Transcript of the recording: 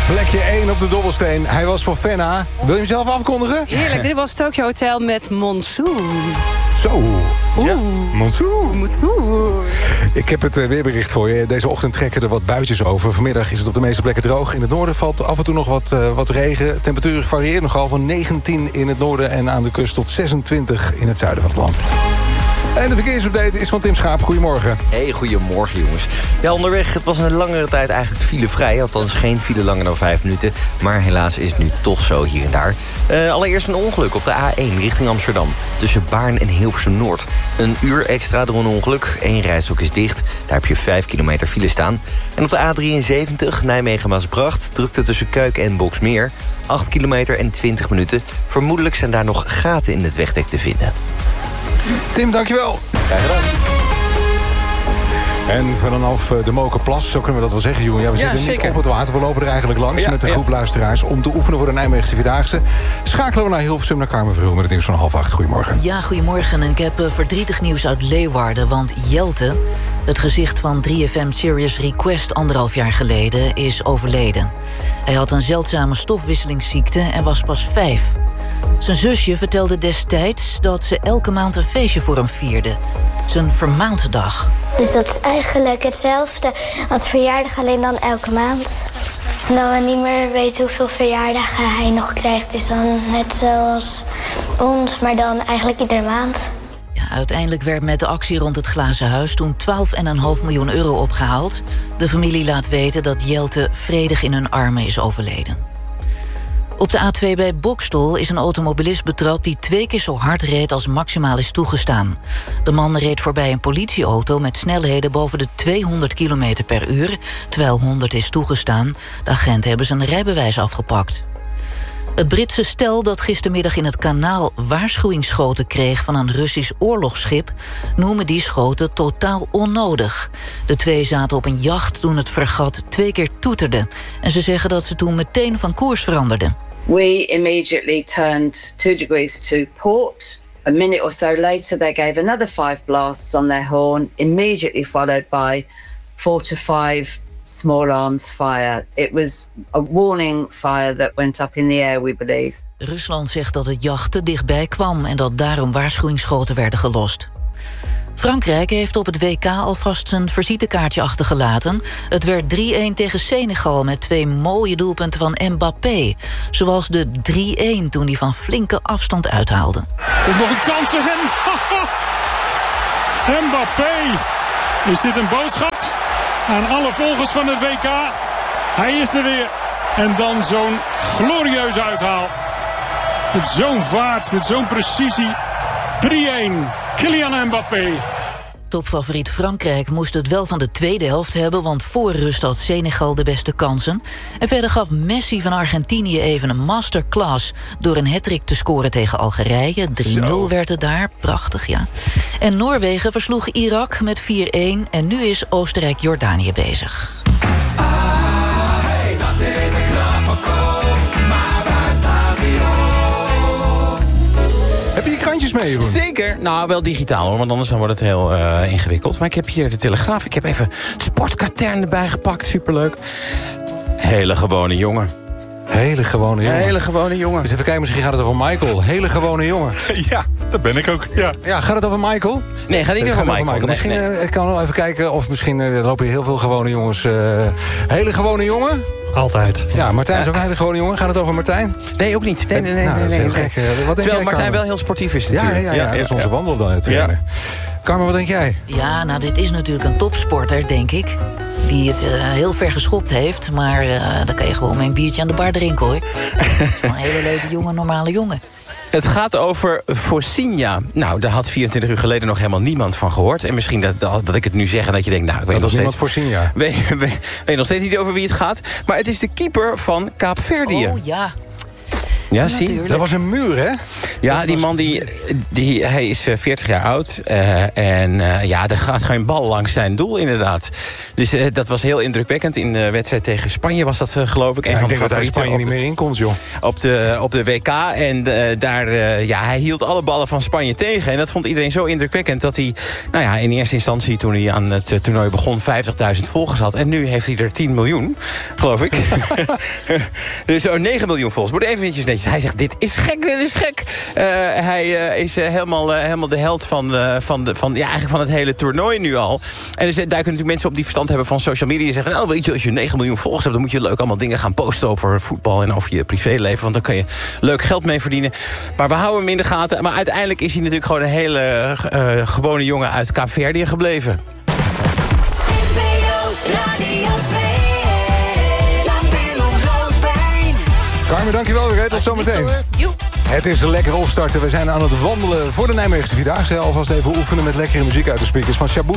Plekje 1 op de dobbelsteen. Hij was voor Fenna. Wil je hem zelf afkondigen? Heerlijk, dit was Tokyo Hotel met Monsoon. Zo. Ja, Monsoon. Monsoon. Ik heb het weerbericht voor je. Deze ochtend trekken er wat buitjes over. Vanmiddag is het op de meeste plekken droog. In het noorden valt af en toe nog wat regen. Temperatuur varieert nogal van 19 in het noorden... en aan de kust tot 26 in het zuiden van het land. En de verkeersupdate is van Tim Schaap. Goedemorgen. Hey, goedemorgen jongens. Ja, onderweg, het was een langere tijd eigenlijk filevrij. Althans geen file langer dan 5 minuten. Maar helaas is het nu toch zo hier en daar. Allereerst een ongeluk op de A1 richting Amsterdam. Tussen Baarn en Hilversum Noord. Een uur extra door een ongeluk. 1 rijstrook is dicht. Daar heb je 5 kilometer file staan. En op de A73 Nijmegen-Maasbracht drukte tussen Kuik en Boxmeer. 8 kilometer en 20 minuten. Vermoedelijk zijn daar nog gaten in het wegdek te vinden. Tim, dankjewel. Graag gedaan. En vanaf de Mokerplas, zo kunnen we dat wel zeggen, Joen. Ja, we zitten niet op het water, we lopen er eigenlijk langs... met een groep luisteraars om te oefenen voor de Nijmeegse Vierdaagse. Schakelen we naar Hilversum, naar Carmen Verheul met het nieuws van 7:30. Goedemorgen. Ja, goedemorgen. En ik heb verdrietig nieuws uit Leeuwarden, want Jelte... het gezicht van 3FM Serious Request 1,5 jaar geleden, is overleden. Hij had een zeldzame stofwisselingsziekte en was pas 5. Zijn zusje vertelde destijds dat ze elke maand een feestje voor hem vierde. Zijn vermaanddag. Dus dat is eigenlijk hetzelfde als verjaardag, alleen dan elke maand. En dat we niet meer weten hoeveel verjaardagen hij nog krijgt. Dus dan net zoals ons, maar dan eigenlijk iedere maand. Ja, uiteindelijk werd met de actie rond het Glazen Huis toen 12,5 miljoen euro opgehaald. De familie laat weten dat Jelte vredig in hun armen is overleden. Op de A2 bij Boxtel is een automobilist betrapt die 2 keer zo hard reed als maximaal is toegestaan. De man reed voorbij een politieauto met snelheden boven de 200 km per uur, terwijl 100 is toegestaan. De agenten hebben zijn rijbewijs afgepakt. Het Britse stel dat gistermiddag in het kanaal waarschuwingsschoten kreeg van een Russisch oorlogsschip, noemen die schoten totaal onnodig. De 2 zaten op een jacht toen het fregat 2 keer toeterde. En ze zeggen dat ze toen meteen van koers veranderden. We immediately turned 2 degrees to port. A minute or so later they gave another 5 blasts on their horn, immediately followed by 4 to 5 small arms fire. It was a warning fire that went up in the air, we believe. Rusland zegt dat het jacht te dichtbij kwam en dat daarom waarschuwingsschoten werden gelost. Frankrijk heeft op het WK alvast zijn visitekaartje achtergelaten. Het werd 3-1 tegen Senegal met 2 mooie doelpunten van Mbappé. Zoals de 3-1 toen hij van flinke afstand uithaalde. Komt nog een kans en... Mbappé! Is dit een boodschap aan alle volgers van het WK? Hij is er weer. En dan zo'n glorieuze uithaal. Met zo'n vaart, met zo'n precisie. 3-1. Kylian Mbappé. Topfavoriet Frankrijk moest het wel van de tweede helft hebben, want voor rust had Senegal de beste kansen. En verder gaf Messi van Argentinië even een masterclass door een hattrick te scoren tegen Algerije. 3-0 werd het daar. Prachtig, ja. En Noorwegen versloeg Irak met 4-1 en nu is Oostenrijk-Jordanië bezig. Hey, dat is een knappe kop, maar waar staat hij op? Heb je krantjes mee, Jeroen? Zeker. Nou, wel digitaal hoor, want anders dan wordt het heel ingewikkeld. Maar ik heb hier de Telegraaf. Ik heb even sportkatern erbij gepakt. Superleuk. Hele gewone jongen. Hele gewone jongen. Hele gewone jongen. Dus even kijken, misschien gaat het over Michael. Hele gewone jongen. Ja, dat ben ik ook. Ja, gaat het over Michael? Nee, gaat niet over Michael. Nee, misschien ik kan wel even kijken of misschien lopen hier heel veel gewone jongens. Hele gewone jongen? Altijd. Ja, Martijn is ook een hele gewone jongen. Gaat het over Martijn? Nee, ook niet. Nee. Dat is heel gek. Terwijl Martijn wel heel sportief is natuurlijk. Ja, dat is onze wandel dan trainer. Carmen, wat denk jij? Ja, nou, dit is natuurlijk een topsporter, denk ik. Die het heel ver geschopt heeft. Maar dan kan je gewoon met een biertje aan de bar drinken, hoor. Een hele leuke jongen, normale jongen. Het gaat over Fosinha. Nou, daar had 24 uur geleden nog helemaal niemand van gehoord. En misschien dat ik het nu zeg en dat je denkt... nou, ik weet nog steeds... Fosinha. Weet nog steeds niet over wie het gaat. Maar het is de keeper van Kaapverdië. Oh, ja. Ja, zie. Natuurlijk. Dat was een muur, hè? Ja, die man hij is 40 jaar oud. En er gaat geen bal langs zijn doel, inderdaad. Dus dat was heel indrukwekkend. In de wedstrijd tegen Spanje was dat, geloof ik, een van Ik de denk dat hij favorieten Spanje niet meer in komt, joh. op de WK. En hij hield alle ballen van Spanje tegen. En dat vond iedereen zo indrukwekkend dat hij, in eerste instantie toen hij aan het toernooi begon 50.000 volgers had. En nu heeft hij er 10 miljoen, geloof ik. Dus 9 miljoen volgers. Moet even netjes. Hij zegt, dit is gek. Hij is helemaal de held van het hele toernooi nu al. En er duiken natuurlijk mensen op die verstand hebben van social media. Die zeggen, weet je, als je 9 miljoen volgers hebt, dan moet je leuk allemaal dingen gaan posten over voetbal en over je privéleven. Want dan kun je leuk geld mee verdienen. Maar we houden hem in de gaten. Maar uiteindelijk is hij natuurlijk gewoon een hele gewone jongen uit Kaapverdië gebleven. Carmen, dankjewel weer. Tot zometeen. Het is een lekker opstarten. We zijn aan het wandelen voor de Nijmeegse Vierdaagse. Alvast even oefenen met lekkere muziek uit de speakers van Shaboom.